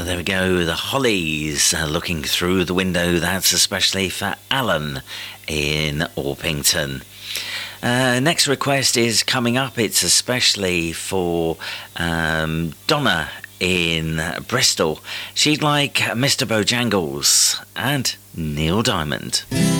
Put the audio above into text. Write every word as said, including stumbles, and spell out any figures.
Uh, there we go, the Hollies uh, looking through the window. That's especially for Alan in Orpington. Uh, next request is coming up. It's especially for um, Donna in Bristol. She'd like Mister Bojangles and Neil Diamond.